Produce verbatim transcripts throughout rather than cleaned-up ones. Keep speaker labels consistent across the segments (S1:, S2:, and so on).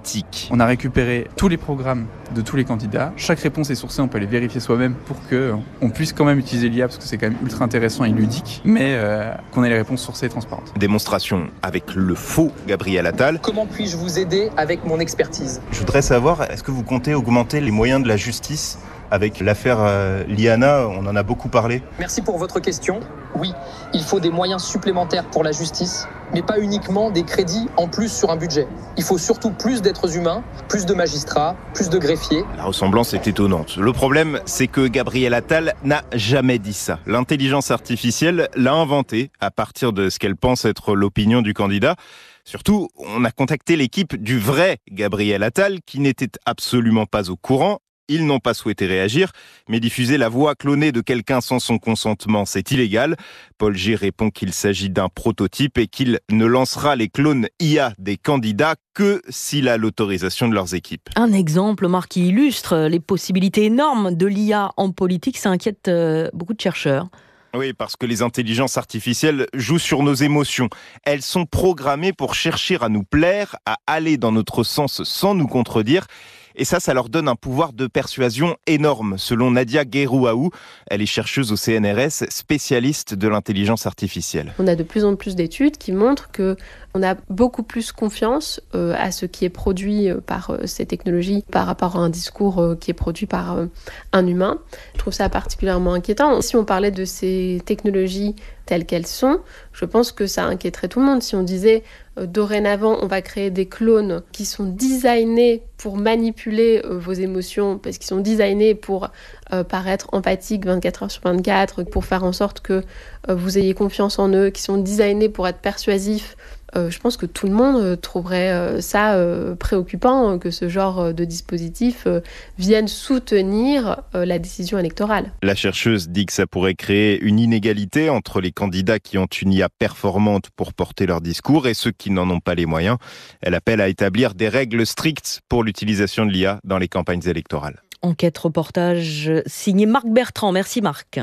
S1: politique.
S2: On a récupéré tous les programmes de tous les candidats. Chaque réponse est sourcée, on peut les vérifier soi-même pour qu'on puisse quand même utiliser l'I A parce que c'est quand même ultra intéressant et ludique, mais euh, qu'on ait les réponses sourcées et transparentes.
S1: Démonstration avec le faux Gabriel Attal.
S3: Comment puis-je vous aider avec mon expertise ?
S4: Je voudrais savoir, est-ce que vous comptez augmenter les moyens de la justice ? Avec l'affaire euh, Liana, on en a beaucoup parlé.
S3: Merci pour votre question. Oui, il faut des moyens supplémentaires pour la justice, mais pas uniquement des crédits en plus sur un budget. Il faut surtout plus d'êtres humains, plus de magistrats, plus de greffiers.
S1: La ressemblance est étonnante. Le problème, c'est que Gabriel Attal n'a jamais dit ça. L'intelligence artificielle l'a inventé à partir de ce qu'elle pense être l'opinion du candidat. Surtout, on a contacté l'équipe du vrai Gabriel Attal qui n'était absolument pas au courant. Ils n'ont pas souhaité réagir, mais diffuser la voix clonée de quelqu'un sans son consentement, c'est illégal. Paul G répond qu'il s'agit d'un prototype et qu'il ne lancera les clones I A des candidats que s'il a l'autorisation de leurs équipes.
S5: Un exemple, Marc, qui illustre les possibilités énormes de l'I A en politique, ça inquiète euh, beaucoup de chercheurs.
S1: Oui, parce que les intelligences artificielles jouent sur nos émotions. Elles sont programmées pour chercher à nous plaire, à aller dans notre sens sans nous contredire. Et ça, ça leur donne un pouvoir de persuasion énorme, selon Nadia Guérouaou. Elle est chercheuse au C N R S, spécialiste de l'intelligence artificielle.
S6: On a de plus en plus d'études qui montrent que on a beaucoup plus confiance euh, à ce qui est produit euh, par euh, ces technologies par rapport à un discours euh, qui est produit par euh, un humain. Je trouve ça particulièrement inquiétant. Si on parlait de ces technologies telles qu'elles sont, je pense que ça inquiéterait tout le monde. Si on disait euh, dorénavant, on va créer des clones qui sont designés pour manipuler euh, vos émotions, parce qu'ils sont designés pour euh, paraître empathiques vingt-quatre heures sur vingt-quatre, pour faire en sorte que euh, vous ayez confiance en eux, qui sont designés pour être persuasifs. Euh, je pense que tout le monde euh, trouverait euh, ça euh, préoccupant, euh, que ce genre euh, de dispositif euh, vienne soutenir euh, la décision électorale.
S1: La chercheuse dit que ça pourrait créer une inégalité entre les candidats qui ont une I A performante pour porter leur discours et ceux qui n'en ont pas les moyens. Elle appelle à établir des règles strictes pour l'utilisation de l'I A dans les campagnes électorales.
S5: Enquête reportage signé Marc Bertrand. Merci Marc.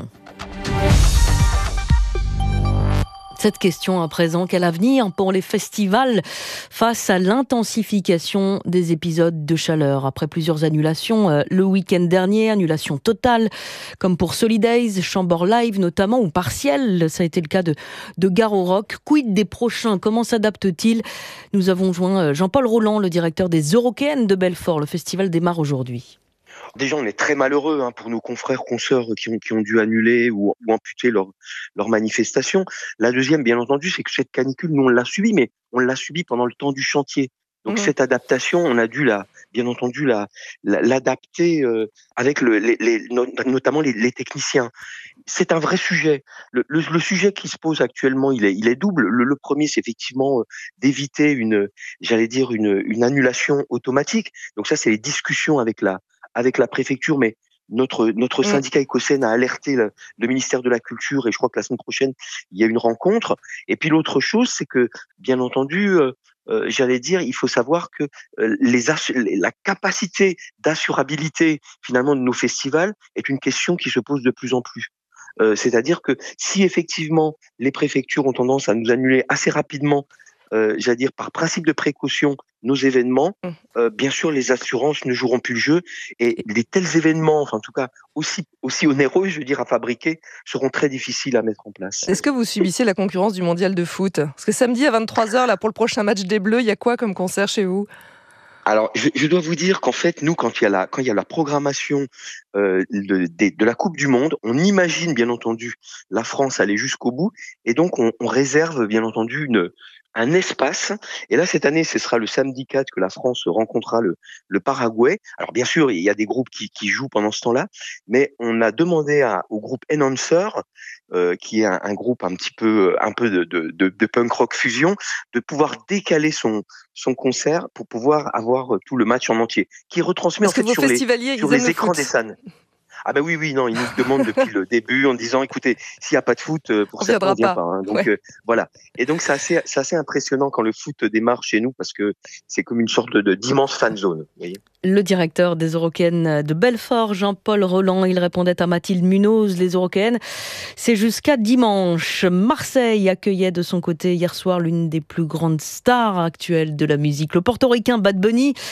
S5: Cette question à présent, quel avenir pour les festivals face à l'intensification des épisodes de chaleur? Après plusieurs annulations euh, le week-end dernier, annulation totale, comme pour Solidays, Chambord Live notamment, ou partielle, ça a été le cas de, de Gare au Rock. Quid des prochains? Comment s'adaptent-ils? Nous avons joint Jean-Paul Roland, le directeur des Eurokéennes de Belfort. Le festival démarre aujourd'hui.
S7: Déjà, on est très malheureux hein, pour nos confrères, consoeurs qui ont, qui ont dû annuler ou, ou amputer leur, leur manifestation. La deuxième, bien entendu, c'est que cette canicule, nous, on l'a subie, mais on l'a subie pendant le temps du chantier. Donc, mmh. cette adaptation, on a dû, la, bien entendu, la, la, l'adapter euh, avec le, les, les, notamment les, les techniciens. C'est un vrai sujet. Le, le, le sujet qui se pose actuellement, il est, il est double. Le, le premier, c'est effectivement euh, d'éviter une, j'allais dire, une, une annulation automatique. Donc ça, c'est les discussions avec la avec la préfecture, mais notre notre mmh. syndicat Écosène a alerté le, le ministère de la Culture et je crois que la semaine prochaine, il y a une rencontre. Et puis l'autre chose, c'est que, bien entendu, euh, euh, j'allais dire, il faut savoir que euh, les assu- la capacité d'assurabilité, finalement, de nos festivals est une question qui se pose de plus en plus. Euh, c'est-à-dire que si, effectivement, les préfectures ont tendance à nous annuler assez rapidement, Euh, j'allais dire par principe de précaution, nos événements, euh, bien sûr les assurances ne joueront plus le jeu et des tels événements, enfin en tout cas aussi aussi onéreux, je veux dire à fabriquer, seront très difficiles à mettre en place.
S8: Est-ce que vous subissez la concurrence du mondial de foot? Parce que samedi à vingt-trois heures là pour le prochain match des Bleus, il y a quoi comme concert chez vous?
S7: Alors, je, je dois vous dire qu'en fait, nous, quand il y a la, quand il y a la programmation euh, de, de, de la Coupe du Monde, on imagine bien entendu la France aller jusqu'au bout, et donc on, on réserve bien entendu une un espace. Et là, cette année, ce sera le samedi quatre que la France rencontrera le, le Paraguay. Alors, bien sûr, il y a des groupes qui, qui jouent pendant ce temps-là, mais on a demandé à, au groupe Enhancer, euh, qui est un, un groupe un petit peu, un peu de, de, de, de punk rock fusion, de pouvoir décaler son, son concert pour pouvoir avoir tout le match en entier, qui est retransmis
S8: Parce
S7: en fait sur les, sur les écrans
S8: foot.
S7: des salles. Ah ben oui, oui, non, ils nous demandent depuis le début en disant, écoutez, s'il n'y a pas de foot, pour
S8: on
S7: certains, on ne vient
S8: pas.
S7: pas. Hein. Donc
S8: ouais.
S7: euh, voilà. Et donc c'est assez, c'est assez impressionnant quand le foot démarre chez nous parce que c'est comme une sorte de, de d'immense fan zone. Vous voyez.
S5: Le directeur des Eurokéennes de Belfort, Jean-Paul Roland, il répondait à Mathilde Munoz. Les Eurokéennes, c'est jusqu'à dimanche. Marseille accueillait de son côté hier soir l'une des plus grandes stars actuelles de la musique, le portoricain Bad Bunny.